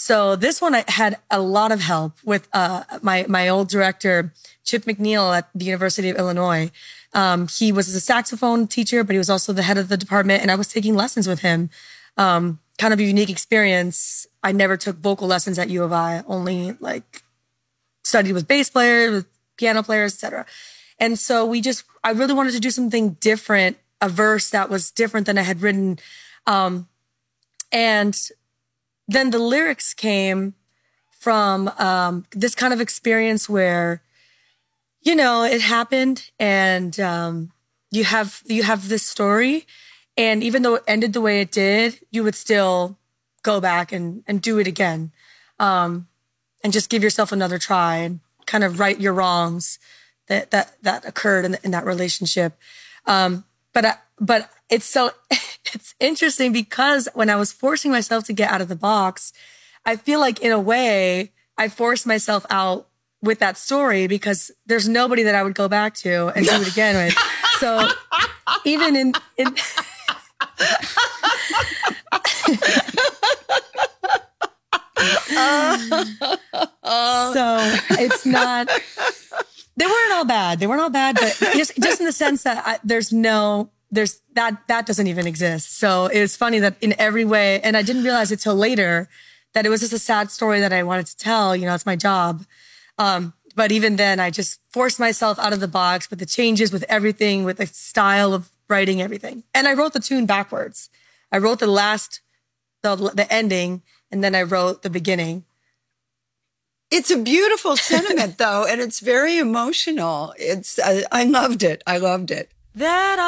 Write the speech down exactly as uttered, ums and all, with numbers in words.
So this one I had a lot of help with uh, my my old director, Chip McNeil at the University of Illinois. Um, he was a saxophone teacher, but he was also the head of the department, and I was taking lessons with him. Um, kind of a unique experience. I never took vocal lessons at U of I, only like studied with bass players, with piano players, et cetera. And so we just, I really wanted to do something different, a verse that was different than I had written. Um, and then the lyrics came from um, this kind of experience where, you know, it happened, and um, you have you have this story, and even though it ended the way it did, you would still go back and, and do it again, um, and just give yourself another try and kind of right your wrongs that that that occurred in, in that relationship. Um, but I, but it's so it's interesting because when I was forcing myself to get out of the box, I feel like in a way I forced myself out with that story because there's nobody that I would go back to and do it again with. So even in, in so it's not, they weren't all bad. They weren't all bad, but just, just in the sense that I, there's no, there's that, that doesn't even exist. So it's funny that in every way, and I didn't realize it till later that it was just a sad story that I wanted to tell. You know, it's my job. Um, but even then I just forced myself out of the box with the changes, with everything, with the style of writing everything. And I wrote the tune backwards. I wrote the last, the, the ending, and then I wrote the beginning. It's a beautiful sentiment though. And it's very emotional. It's, I, I loved it. I loved it. That